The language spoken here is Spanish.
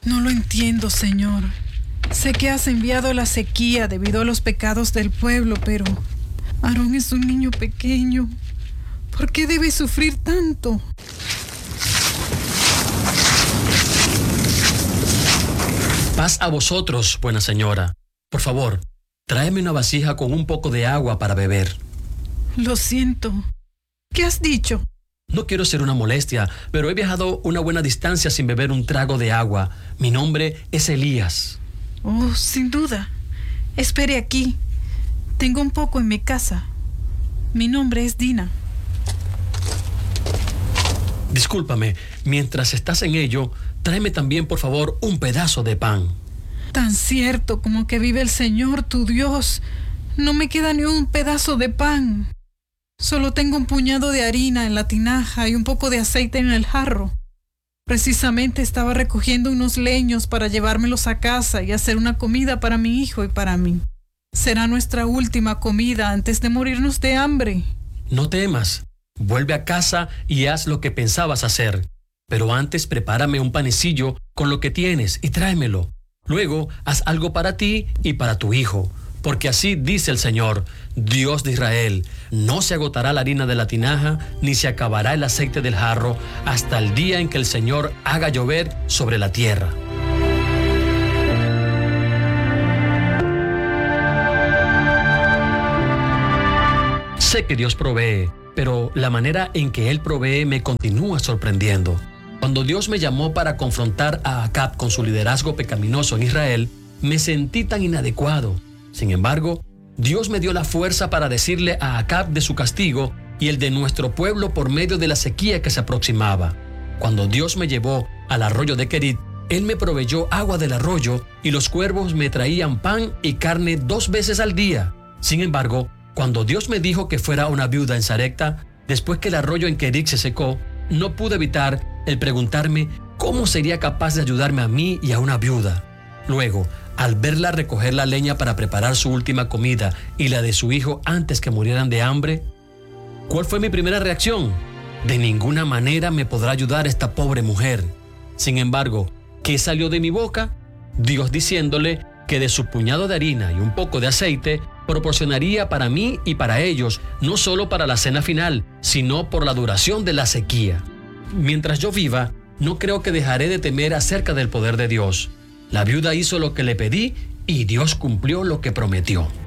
No lo entiendo, Señor. Sé que has enviado la sequía debido a los pecados del pueblo, pero Aarón es un niño pequeño. ¿Por qué debe sufrir tanto? Paz a vosotros, buena señora. Por favor, tráeme una vasija con un poco de agua para beber. Lo siento. ¿Qué has dicho? No quiero ser una molestia, pero he viajado una buena distancia sin beber un trago de agua. Mi nombre es Elías. Oh, sin duda. Espere aquí. Tengo un poco en mi casa. Mi nombre es Dina. Discúlpame, mientras estás en ello, tráeme también, por favor, un pedazo de pan. Tan cierto como que vive el Señor, tu Dios. No me queda ni un pedazo de pan. Solo tengo un puñado de harina en la tinaja y un poco de aceite en el jarro. Precisamente estaba recogiendo unos leños para llevármelos a casa y hacer una comida para mi hijo y para mí. Será nuestra última comida antes de morirnos de hambre. No temas. Vuelve a casa y haz lo que pensabas hacer. Pero antes prepárame un panecillo con lo que tienes y tráemelo. Luego haz algo para ti y para tu hijo. Porque así dice el Señor, Dios de Israel, no se agotará la harina de la tinaja, ni se acabará el aceite del jarro, hasta el día en que el Señor haga llover sobre la tierra. Sé que Dios provee, pero la manera en que Él provee me continúa sorprendiendo. Cuando Dios me llamó para confrontar a Acab con su liderazgo pecaminoso en Israel, me sentí tan inadecuado. Sin embargo, Dios me dio la fuerza para decirle a Acab de su castigo y el de nuestro pueblo por medio de la sequía que se aproximaba. Cuando Dios me llevó al arroyo de Kerit, Él me proveyó agua del arroyo y los cuervos me traían pan y carne 2 veces al día. Sin embargo, cuando Dios me dijo que fuera una viuda en Sarepta, después que el arroyo en Kerit se secó, no pude evitar el preguntarme cómo sería capaz de ayudarme a mí y a una viuda. Luego, al verla recoger la leña para preparar su última comida y la de su hijo antes que murieran de hambre, ¿cuál fue mi primera reacción? De ninguna manera me podrá ayudar esta pobre mujer. Sin embargo, ¿qué salió de mi boca? Dios diciéndole que de su puñado de harina y un poco de aceite proporcionaría para mí y para ellos, no solo para la cena final, sino por la duración de la sequía. Mientras yo viva, no creo que dejaré de temer acerca del poder de Dios. La viuda hizo lo que le pedí y Dios cumplió lo que prometió.